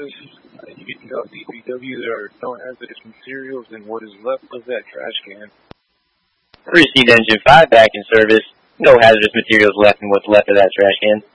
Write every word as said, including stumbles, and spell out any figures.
service. Uh, you can tell D P W there are no hazardous materials in what is left of that trash can. Received Engine five back in service. No hazardous materials left in what's left of that trash can.